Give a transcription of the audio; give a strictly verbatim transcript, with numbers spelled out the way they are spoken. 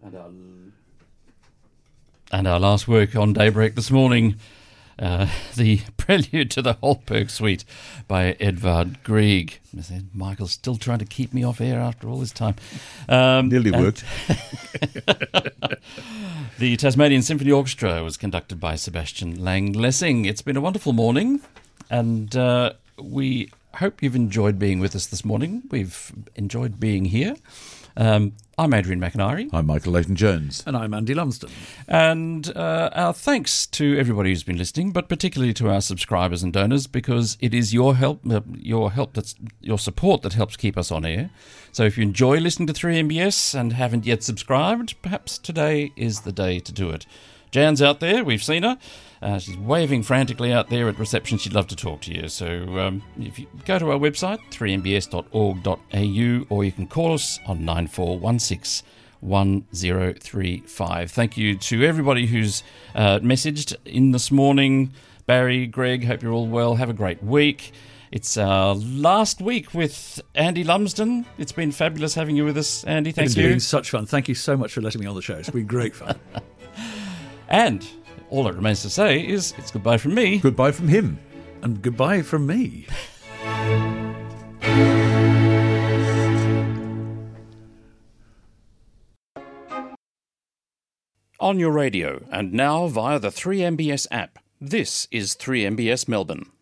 And our, and our last work on Daybreak this morning, uh, the Prelude to the Holberg Suite by Edvard Grieg. Michael's still trying to keep me off air after all this time. Um, Nearly worked. The Tasmanian Symphony Orchestra was conducted by Sebastian Lang-Lessing. It's been a wonderful morning, and uh, we hope you've enjoyed being with us this morning. We've enjoyed being here. Um, I'm Adrian McIntyre. I'm Michael Leighton-Jones. And I'm Andy Lumsden. And uh, our thanks to everybody who's been listening, but particularly to our subscribers and donors, because it is your help, uh, your help that's your support that helps keep us on air. So if you enjoy listening to three M B S and haven't yet subscribed, perhaps today is the day to do it. Jan's out there. We've seen her. Uh, she's waving frantically out there at reception. She'd love to talk to you. So um, if you go to our website, three m b s dot org dot a u, or you can call us on nine four one six one zero three five. Thank you to everybody who's uh, messaged in this morning. Barry, Greg, hope you're all well. Have a great week. It's our last week with Andy Lumsden. It's been fabulous having you with us, Andy. Thanks It's you. been such fun. Thank you so much for letting me on the show. It's been great fun. And all that remains to say is it's goodbye from me. Goodbye from him. And goodbye from me. On your radio and now via the three M B S app. This is three M B S Melbourne.